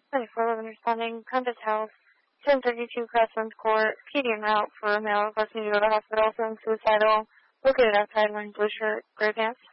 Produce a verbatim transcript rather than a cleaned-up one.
twenty-four eleven responding. Compass House, ten thirty-two Crosslands Court, P D en route for a male requesting to go to the hospital, feeling suicidal, located outside wearing blue shirt, gray pants.